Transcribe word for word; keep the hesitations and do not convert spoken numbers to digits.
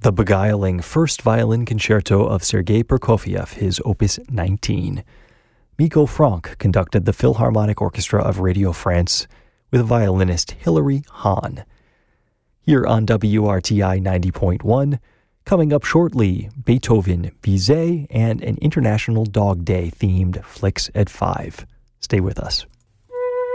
the beguiling first violin concerto of Sergei Prokofiev, his Opus nineteen. Miko Franck conducted the Philharmonic Orchestra of Radio France with violinist Hilary Hahn. Here on W R T I ninety point one, coming up shortly, Beethoven, Bizet, and an International Dog Day themed Flicks at five. Stay with us.